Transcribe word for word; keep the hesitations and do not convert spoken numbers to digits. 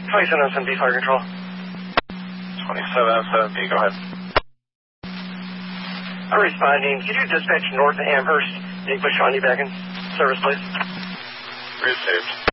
twenty-seven oh seven B, fire control. twenty-seven oh seven B, go ahead. I'm responding. Could you dispatch north of Amherst? Nick Shawnee back in service, please? Received.